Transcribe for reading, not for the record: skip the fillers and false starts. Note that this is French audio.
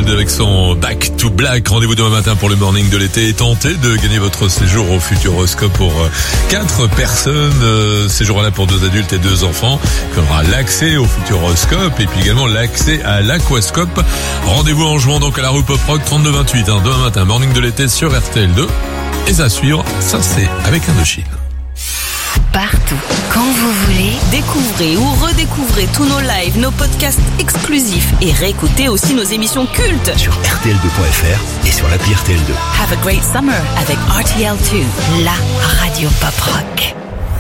Wild avec son Back to Black. Rendez-vous demain matin pour le morning de l'été et tentez de gagner votre séjour au Futuroscope pour 4 personnes. Séjour-là pour 2 adultes et 2 enfants. Il aura l'accès au Futuroscope et puis également l'accès à l'Aquascope. Rendez-vous en jouant donc à la rue Pop Rock 3228. Demain matin, morning de l'été sur RTL2. Et ça suivre, ça c'est avec Indochine. Partout, quand vous voulez. Découvrez ou redécouvrez tous nos lives, nos podcasts exclusifs et réécoutez aussi nos émissions cultes sur rtl2.fr et sur l'appli RTL2. Have a great summer avec RTL2, La radio pop rock.